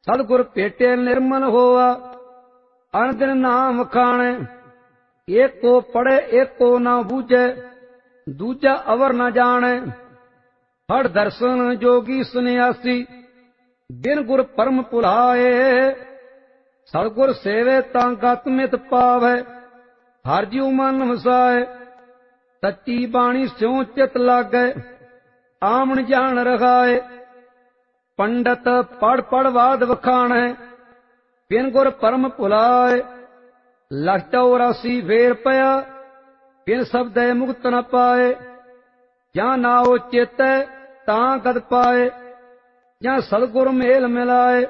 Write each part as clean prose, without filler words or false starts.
सतगुर भेटे निर्मल होआ, अन दिन नाम वखाणे। एक को पढ़े एक को ना बूझे, दूजा अवर न जाने। हर दर्शन जोगी सन्यासी, बिन गुर परम भुलाए। सतगुर सेवे तां गत मित पावै, हर जीव मन वसाए। सच्ची बाणी स्यों चित लागै, आमन जान रखाए। पंडित पढ़ पढ़ वाद वखाणै, बिन गुर परम भुलाए। लख 84 फेर पया, बिन शब्दै मुक्त न पाए। ਜਾਂ ਨਾਉ ਚੇਤੈ ਤਾਂ ਗਦ ਪਾਏ, ਜਾਂ ਸਤਿਗੁਰ ਮੇਲ ਮਿਲਾਏ।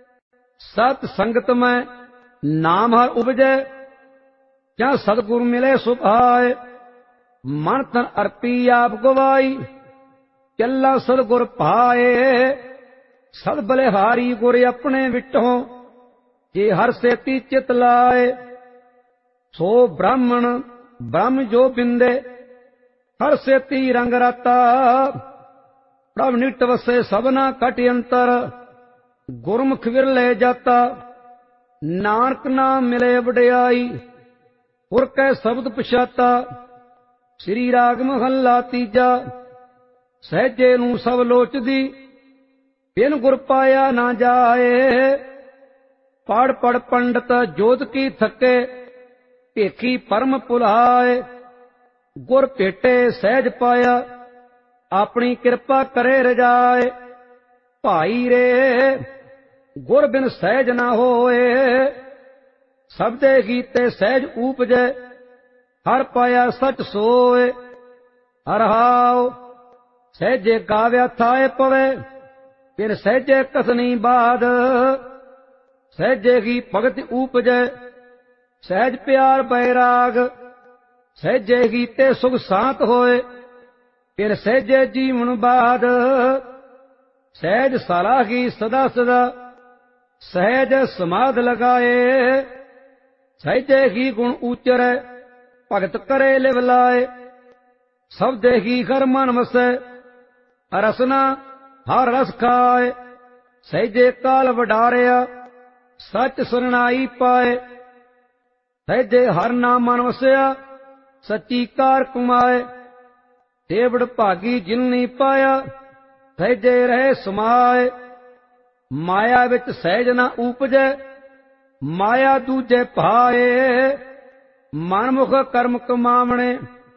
ਸਤ ਸੰਗਤ ਮੈਂ ਨਾਮ ਹਰ ਉਪਜੈ, ਜਾਂ ਸਤਿਗੁਰ ਮਿਲੇ ਸੁਭਾਏ। ਮਨ ਤਨ ਅਰਪੀ ਆਪ ਗਵਾਈ, ਚੱਲਾ ਸਤਿਗੁਰ ਭਾਏ। ਸਦ ਬਲਿਹਾਰੀ ਗੁਰ ਆਪਣੇ ਵਿਟੋਂ, ਜੇ ਹਰ ਸੇਤੀ ਚਿਤ ਲਾਏ। ਸੋ ਬ੍ਰਾਹਮਣ ਬ੍ਰਹਮ ਜੋ ਬਿੰਦੇ, हर सेती रंग राता। प्रभ निट वसे सबना कट अंतर, गुरमुख विरले जाता। नानक नाम मिले वडियाई, पुर कै शब्द पछाता। श्री राग महला तीजा, सहजे नूं सब लोचदी, बिन गुर पाया ना जाए। पढ़ पढ़ पंडित जोत की थके, भेखी परम भुलाए। गुर भेटे सहज पाया, अपनी कृपा करे रजाए। भाई रे गुर बिन सहज ना होए, सबदे कीते सहज ऊपजै। हर पाया सच सोए, हर हाओ सहजे गाव्या थाए पवे। फिर सहजे कसनी बाद, सहजे की भगत ऊपजै। सहज प्यार बैराग, सहजे कीते सुख शांत होए। फिर सहजे जीवन बाद, सहज सलाह की सदा सदा। सहज समाध लगाए, सहजे की गुण उचरै। भगत करे लिव लाए, शब्दे की घर मन वसै। रसना हर रस खाए, सहजे काल वडारिया। सच सरनाई पाए, सहजे हर नाम मन वसया। सच्ची कार कमाए, देवड़ भागी जिन नहीं पाया। सहजे रहे समाए, माया विच सहज ना ऊपजै। माया दूजे भाए, मनमुख कर्म कमावणे।